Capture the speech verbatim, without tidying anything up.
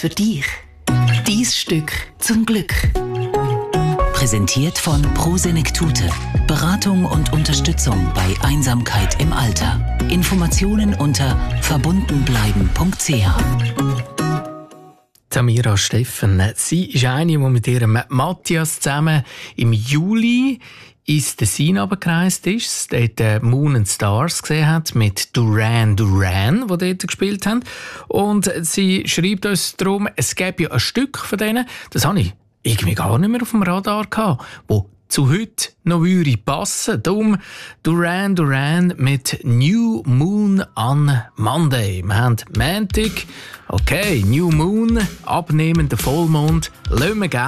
für dich. Dein Stück zum Glück. Präsentiert von Pro Senectute. Beratung und Unterstützung bei Einsamkeit im Alter. Informationen unter verbundenbleiben punkt c h. Samira Steffen, sie ist eine, die mit ihrem Matthias zusammen im Juli ins Tessin runtergereist ist, dort Moon and Stars gesehen hat mit Duran Duran, die dort gespielt haben. Und sie schreibt uns darum, es gäbe ja ein Stück von denen, das habe ich irgendwie gar nicht mehr auf dem Radar gehabt, wo zu heute noch würde passen. Darum Duran Duran mit New Moon on Monday. Wir haben Montag, okay, New Moon, abnehmender Vollmond, lassen wir